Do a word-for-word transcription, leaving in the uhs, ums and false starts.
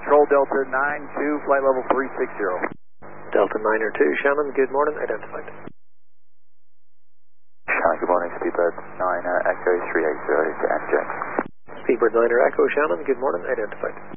Control Delta nine two, flight level three six zero. Delta nine or two, Shannon, good morning, identified. Shannon, good morning, Speedbird nine uh, Echo three eight zero to N J. Speedbird nine or Echo, Shannon, good morning, identified.